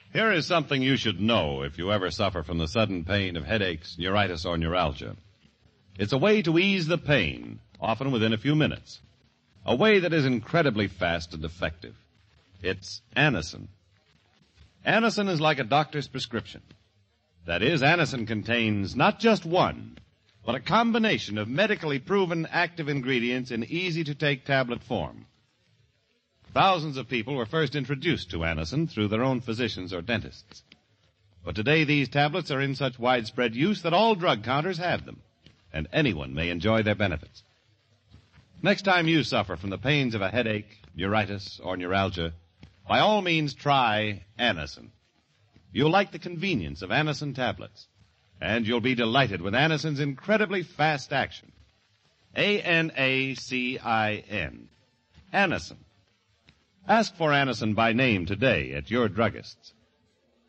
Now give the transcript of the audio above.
Here is something you should know if you ever suffer from the sudden pain of headaches, neuritis, or neuralgia. It's a way to ease the pain, often within a few minutes. A way that is incredibly fast and effective. It's Anacin. Anacin is like a doctor's prescription. That is, Anacin contains not just one, but a combination of medically proven active ingredients in easy-to-take tablet form. Thousands of people were first introduced to Anacin through their own physicians or dentists. But today these tablets are in such widespread use that all drug counters have them, and anyone may enjoy their benefits. Next time you suffer from the pains of a headache, neuritis, or neuralgia, by all means try Anacin. You'll like the convenience of Anacin tablets, and you'll be delighted with Anacin's incredibly fast action. Anacin. Anacin. Ask for Anacin by name today at your druggist's.